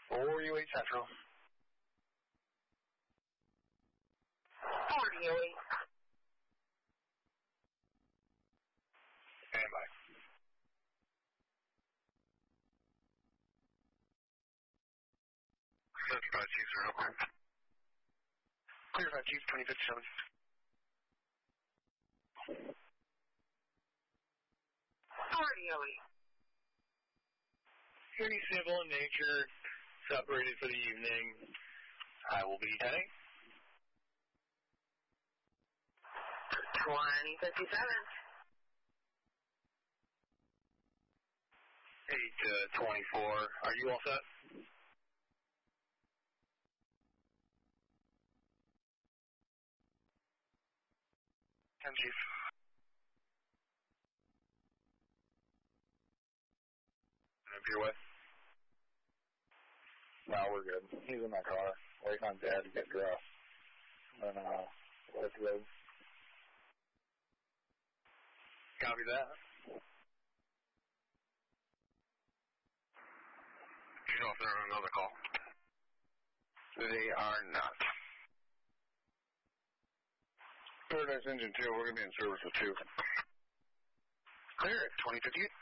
4U8 Central. 4U8. Stand by. Clear 5G, Clear 5G, 2057. 4U8. Pretty civil in nature, separated for the evening. I will be heading 2057. 8-24. Are you all set? Chief. Up your way. No, we're good. He's in my car, waiting on Dad to get dressed. And, let's go. Copy that. Do you know if they're on another call? They are not. Paradise Engine 2, we're going to be in service with 2. Clear at 2058.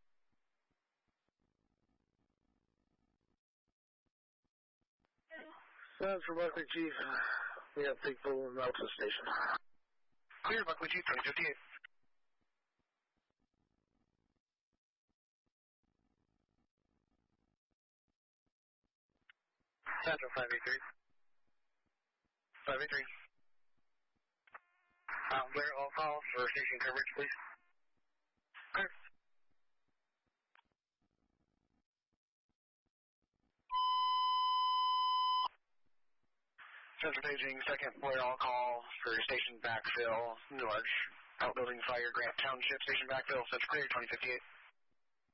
That's for Buckley Chief. We have people in the Alpha Station. Clear, Buckley Chief, 2058. Central 583. 583. Where all calls for station coverage, please? Clear. Central paging, second flare all call for station backfill, large outbuilding fire, Grant Township, station backfill, Central clear, 2058.